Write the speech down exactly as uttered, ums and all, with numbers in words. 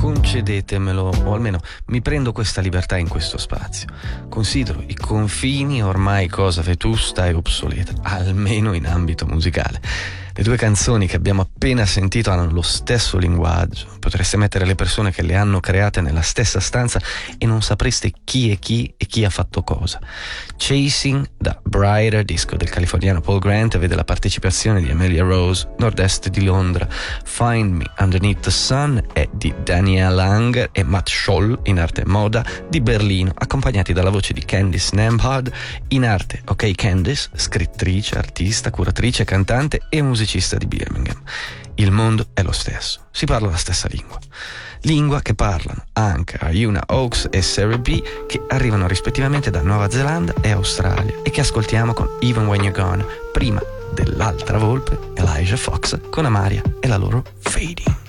concedetemelo, o almeno mi prendo questa libertà in questo spazio. Considero i confini ormai cosa vetusta e obsoleta, almeno in ambito musicale. Le due canzoni che abbiamo appena sentito hanno lo stesso linguaggio. Potreste mettere le persone che le hanno create nella stessa stanza e non sapreste chi è chi e chi ha fatto cosa. Chasing, da Brighter, disco del californiano Paul Grant, vede la partecipazione di Amelia Rose, nord-est di Londra. Find Me Underneath the Sun è di Daniel Langer e Matt Scholl, in arte moda, di Berlino, accompagnati dalla voce di Candice Nembhard, in arte OK Candice, scrittrice, artista, curatrice, cantante e musicista di Birmingham. Il mondo è lo stesso, si parla la stessa lingua. Lingua che parlano anche Ayuna Oaks e Sarah B, che arrivano rispettivamente da Nuova Zelanda e Australia e che ascoltiamo con Even When You're Gone, prima dell'altra volpe Elijah Fox con Amaria e la loro Fading.